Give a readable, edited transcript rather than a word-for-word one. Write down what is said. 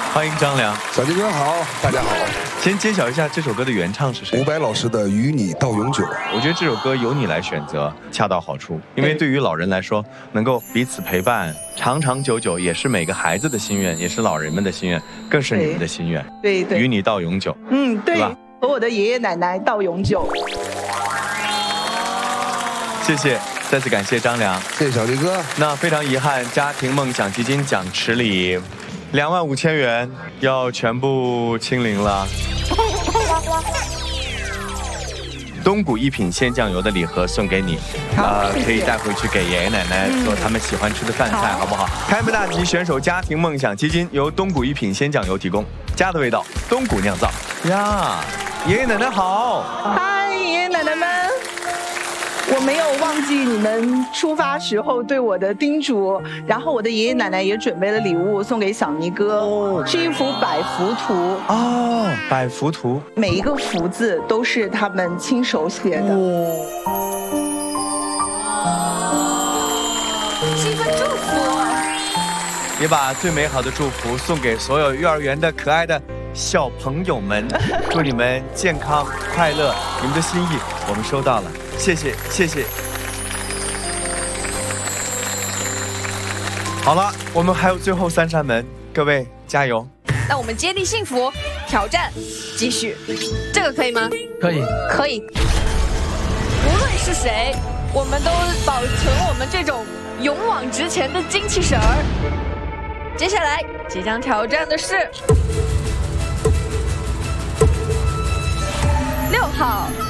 欢迎张良。 小杰哥好，大家好。 先揭晓一下这首歌的原唱是谁？ 伍佰老师的《与你到永久》。 我觉得这首歌由你来选择恰到好处，因为对于老人来说，能够彼此陪伴，长长久久，也是每个孩子的心愿，也是老人们的心愿，更是你们的心愿。 对对， 与你到永久。 对，和我的爷爷奶奶到永久。 谢谢，再次感谢张良， 谢谢小杰哥。 那非常遗憾，家庭梦想基金奖池里25000元要全部清零了。东谷一品鲜酱油的礼盒送给你，可以带回去给爷爷奶奶做他们喜欢吃的饭菜，好不好？开门大吉选手家庭梦想基金由东谷一品鲜酱油提供，家的味道，东谷酿造呀。爷爷奶奶好， 嗨，爷爷奶奶们。我没有忘记你们出发时候对我的叮嘱，然后我的爷爷奶奶也准备了礼物送给小尼哥，是一幅百福图哦，百福图， 每一个福字都是他们亲手写的。 是一份祝福， 也把最美好的祝福送给所有幼儿园的可爱的小朋友们，祝你们健康快乐，你们的心意我们收到了。谢谢，谢谢。好了，我们还有最后3扇门，各位加油！ 那我们接力幸福挑战继续，这个可以吗？ 可以， 可以。无论是谁，我们都保存我们这种勇往直前的精气神儿。接下来即将挑战的是6号。